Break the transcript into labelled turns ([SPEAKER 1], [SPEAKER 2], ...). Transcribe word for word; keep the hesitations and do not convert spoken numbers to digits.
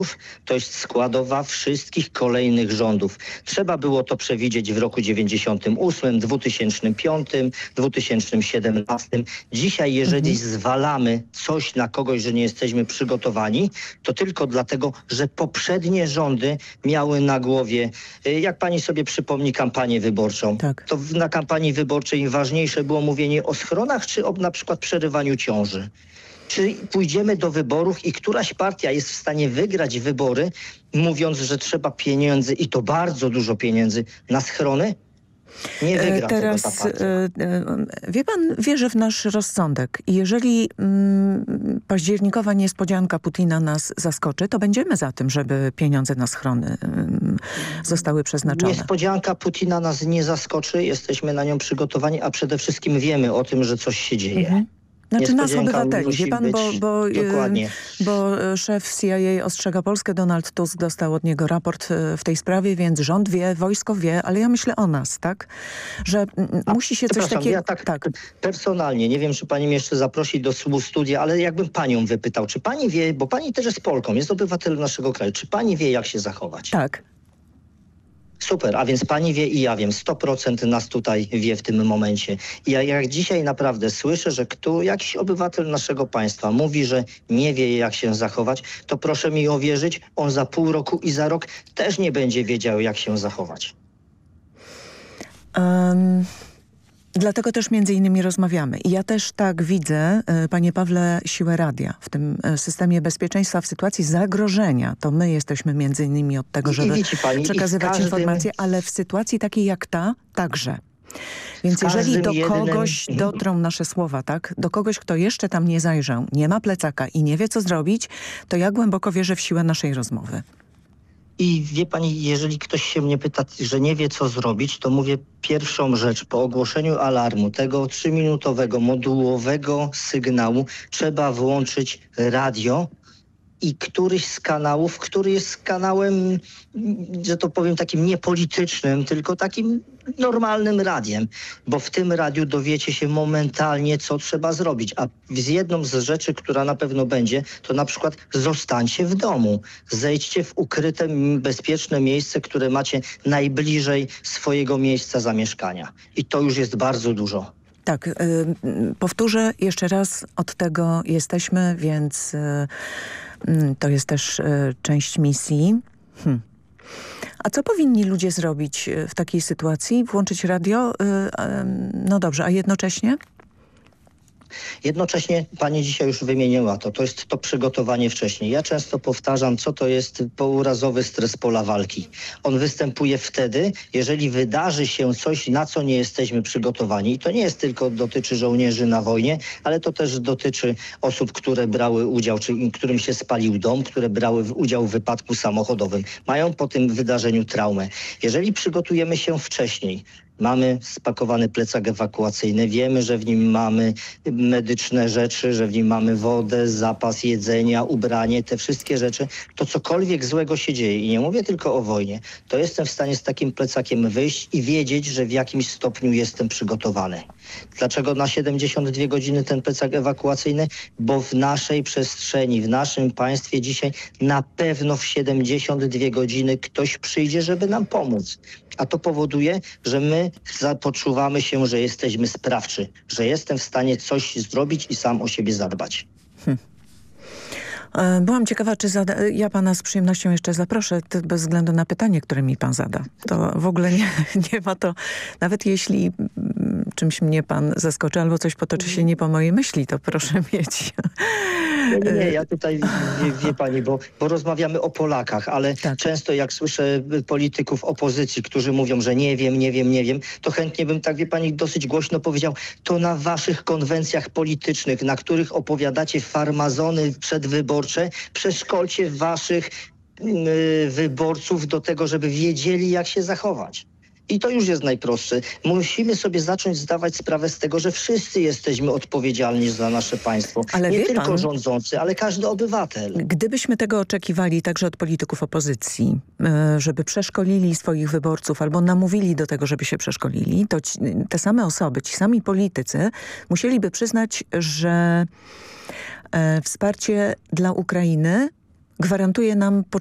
[SPEAKER 1] to jest składowa wszystkich kolejnych rządów. Trzeba było to przewidzieć w roku dziewięćdziesiątym ósmym, dwutysięcznym piątym, dwutysięcznym siedemnastym. Dzisiaj, jeżeli mhm. zwalamy coś na kogoś, że nie jesteśmy przygotowani, to tylko dlatego, że poprzednie rządy miały na głowie, jak pani sobie przypomni kampanię wyborczą,
[SPEAKER 2] tak.
[SPEAKER 1] to na kampanii wyborczej ważniejsze było mówienie o schronach, czy o na przykład przerywaniu ciąży. Czy pójdziemy do wyborów i któraś partia jest w stanie wygrać wybory, mówiąc, że trzeba pieniędzy, i to bardzo dużo pieniędzy, na schrony? Nie wygra
[SPEAKER 2] Teraz,
[SPEAKER 1] tego ta partia.
[SPEAKER 2] Wie pan, wierzę w nasz rozsądek. I jeżeli mm, październikowa niespodzianka Putina nas zaskoczy, to będziemy za tym, żeby pieniądze na schrony mm, zostały przeznaczone.
[SPEAKER 1] Niespodzianka Putina nas nie zaskoczy, jesteśmy na nią przygotowani, a przede wszystkim wiemy o tym, że coś się dzieje.
[SPEAKER 2] Mhm. Znaczy nas obywateli, wie pan, bo, bo,
[SPEAKER 1] Dokładnie.
[SPEAKER 2] bo szef C I A ostrzega Polskę, Donald Tusk dostał od niego raport w tej sprawie, więc rząd wie, wojsko wie, ale ja myślę o nas, tak? Że a, musi się coś takiego...
[SPEAKER 1] Ja tak, tak personalnie, nie wiem, czy pani mnie jeszcze zaprosi do studia, ale jakbym panią wypytał, czy pani wie, bo pani też jest Polką, jest obywatelem naszego kraju, czy pani wie, jak się zachować?
[SPEAKER 2] Tak.
[SPEAKER 1] Super, a więc pani wie i ja wiem, sto procent nas tutaj wie w tym momencie. I ja jak dzisiaj naprawdę słyszę, że kto, jakiś obywatel naszego państwa mówi, że nie wie, jak się zachować, to proszę mi uwierzyć, on za pół roku i za rok też nie będzie wiedział, jak się zachować.
[SPEAKER 2] Um... Dlatego też między innymi rozmawiamy. I ja też tak widzę, panie Pawle, siłę radia w tym systemie bezpieczeństwa w sytuacji zagrożenia. To my jesteśmy między innymi od tego, żeby pani, przekazywać każdym... informacje, ale w sytuacji takiej jak ta także. Więc jeżeli do jednym... kogoś dotrą nasze słowa, tak, do kogoś, kto jeszcze tam nie zajrzał, nie ma plecaka i nie wie, co zrobić, to ja głęboko wierzę w siłę naszej rozmowy.
[SPEAKER 1] I wie pani, jeżeli ktoś się mnie pyta, że nie wie, co zrobić, to mówię pierwszą rzecz. Po ogłoszeniu alarmu, tego trzyminutowego, modułowego sygnału, trzeba włączyć radio i któryś z kanałów, który jest kanałem, że to powiem, takim niepolitycznym, tylko takim normalnym radiem, bo w tym radiu dowiecie się momentalnie, co trzeba zrobić. A z jedną z rzeczy, która na pewno będzie, to na przykład zostańcie w domu. Zejdźcie w ukryte, bezpieczne miejsce, które macie najbliżej swojego miejsca zamieszkania. I to już jest bardzo dużo.
[SPEAKER 2] Tak, y, powtórzę jeszcze raz, od tego jesteśmy, więc y, y, to jest też y, część misji. Hm. A co powinni ludzie zrobić w takiej sytuacji? Włączyć radio? Y, y, no dobrze, a jednocześnie?
[SPEAKER 1] Jednocześnie pani dzisiaj już wymieniła to, to jest to przygotowanie wcześniej. Ja często powtarzam, co to jest pourazowy stres pola walki. On występuje wtedy, jeżeli wydarzy się coś, na co nie jesteśmy przygotowani. I to nie jest tylko dotyczy żołnierzy na wojnie, ale to też dotyczy osób, które brały udział, czy którym się spalił dom, które brały udział w wypadku samochodowym. Mają po tym wydarzeniu traumę. Jeżeli przygotujemy się wcześniej, mamy spakowany plecak ewakuacyjny, wiemy, że w nim mamy medyczne rzeczy, że w nim mamy wodę, zapas jedzenia, ubranie, te wszystkie rzeczy, to cokolwiek złego się dzieje, i nie mówię tylko o wojnie, to jestem w stanie z takim plecakiem wyjść i wiedzieć, że w jakimś stopniu jestem przygotowany. Dlaczego na siedemdziesiąt dwie godziny ten plecak ewakuacyjny? Bo w naszej przestrzeni, w naszym państwie dzisiaj na pewno w siedemdziesiąt dwie godziny ktoś przyjdzie, żeby nam pomóc. A to powoduje, że my poczuwamy się, że jesteśmy sprawczy, że jestem w stanie coś zrobić i sam o siebie zadbać.
[SPEAKER 2] Hmm. Byłam ciekawa, czy zada... ja pana z przyjemnością jeszcze zaproszę, bez względu na pytanie, które mi pan zada. To w ogóle nie, nie ma to, nawet jeśli czymś mnie pan zaskoczy albo coś potoczy się nie po mojej myśli, to proszę mieć.
[SPEAKER 1] Nie, nie, nie, ja tutaj, wie, wie pani, bo, bo rozmawiamy o Polakach, ale tak. Często jak słyszę polityków opozycji, którzy mówią, że nie wiem, nie wiem, nie wiem, to chętnie bym, tak wie pani, dosyć głośno powiedział, to na waszych konwencjach politycznych, na których opowiadacie farmazony przedwyborcze, przeszkolcie waszych yy, wyborców do tego, żeby wiedzieli, jak się zachować. I to już jest najprostsze. Musimy sobie zacząć zdawać sprawę z tego, że wszyscy jesteśmy odpowiedzialni za nasze państwo.
[SPEAKER 2] Ale
[SPEAKER 1] nie tylko
[SPEAKER 2] pan,
[SPEAKER 1] rządzący, ale każdy obywatel.
[SPEAKER 2] Gdybyśmy tego oczekiwali także od polityków opozycji, żeby przeszkolili swoich wyborców albo namówili do tego, żeby się przeszkolili, to ci, te same osoby, ci sami politycy musieliby przyznać, że e, wsparcie dla Ukrainy gwarantuje nam